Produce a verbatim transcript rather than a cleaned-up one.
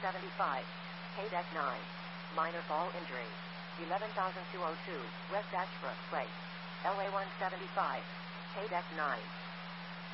seventy-five. Haydeck nine. Minor fall injury. eleven thousand two hundred two, West Ashbrook Place. L A one seventy-five. Haydeck nine.